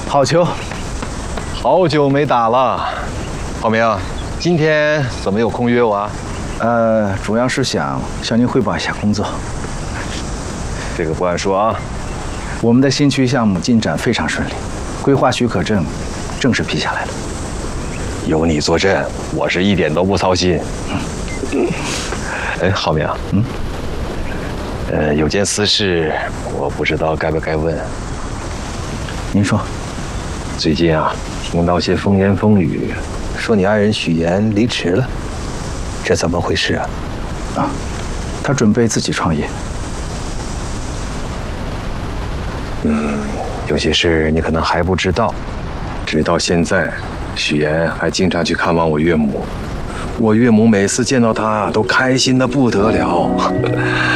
好球！ 好久没打了，浩明，今天怎么有空约我啊？ 主要是想向您汇报一下工作。 这个不按说啊。 我们的新区项目进展非常顺利，规划许可证正式批下来了。 有你坐镇，我是一点都不操心。哎，浩明，有件私事，我不知道该不该问。 您说。 最近啊，听到些风言风语，说你爱人许岩离职了，这怎么回事啊？ 他准备自己创业。 有些事你可能还不知道。直到现在，许岩还经常去看望我岳母。我岳母每次见到他都开心得不得了。